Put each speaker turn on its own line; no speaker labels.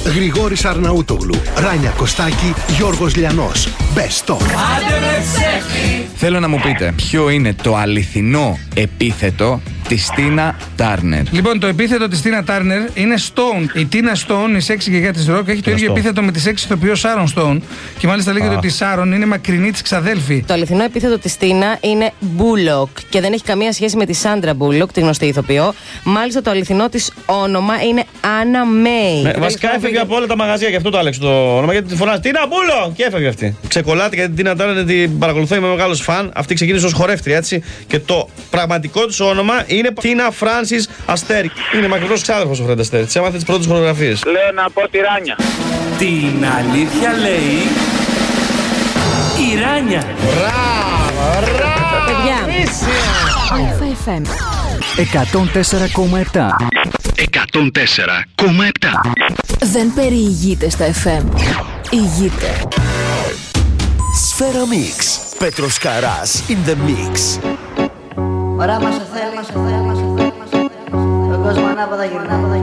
Γρηγόρης Αρναούτογλου, Ράνια Κωστάκη, Γιώργος Λιανός. Best of.
Θέλω να μου πείτε ποιο είναι το αληθινό επίθετο της Τίνα Τάρνερ.
Λοιπόν, το επίθετο της Τίνα Τάρνερ είναι Stone. Η Τίνα Stone, η σεξι γιαγιά της ροκ, έχει το ίδιο επίθετο με τη σεξι ηθοποιό Sharon Stone. Και μάλιστα λέγεται ότι η Sharon είναι μακρινή της ξαδέλφη.
Το αληθινό επίθετο της Τίνα είναι Bullock και δεν έχει καμία σχέση με τη Sandra Bullock, τη γνωστή ηθοποιό. Μάλιστα το αληθινό της όνομα είναι Anna May.
Βασικά έφευγε από όλα τα μαγαζιά, γι' αυτό το άλλαξε το όνομα. Γιατί τη φωνάζει Τίνα Bullock και έφευγε αυτή. Ξεκολλάται γιατί την Τίνα Τάρνερ την παρακολουθώ, είμαι μεγάλος φαν. Αυτή ξεκίνησε ως χορεύτρια, έτσι. Και το πραγματικό της όνομα είναι Τίνα Φράνσις Αστέρι. Είναι μακρινός ξάδερφος ο Φρέντ Αστέρι. Της έμαθε τις πρώτες χορογραφίες.
Λέω να πω τη Ράνια.
Την αλήθεια λέει η Ράνια.
Παιδιά.
FM 104,7.
104,7.
Δεν περιηγείται στα FM. Ηγείται.
Σφαίρα Mix. Πέτρος Καράς in the mix.
Ωραία μας θέλει. Τον κόσμο ανάποδα γυρνά.